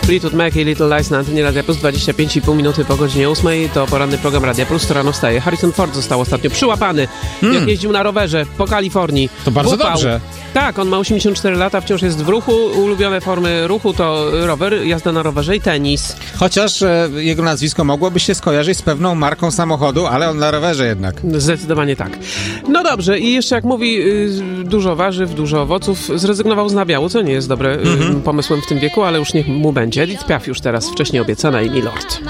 Fleetwood Mac i Little Lies na antenie Radia Plus, 25,5 minuty po godzinie 8. To poranny program Radia Plus, to rano wstaje. Harrison Ford został ostatnio przyłapany, jak jeździł na rowerze po Kalifornii. To bardzo dobrze. Tak, on ma 84 lata, wciąż jest w ruchu. Ulubione formy ruchu to rower, jazda na rowerze i tenis. Chociaż jego nazwisko mogłoby się skojarzyć z pewną marką samochodu, ale on na rowerze jednak. Zdecydowanie tak. No dobrze, i jeszcze jak mówi, dużo warzyw, dużo owoców, zrezygnował z nabiału, co nie jest dobre pomysłem w tym wieku, ale już niech mu będzie. Edith Piaf już teraz, wcześniej obiecana i Milord.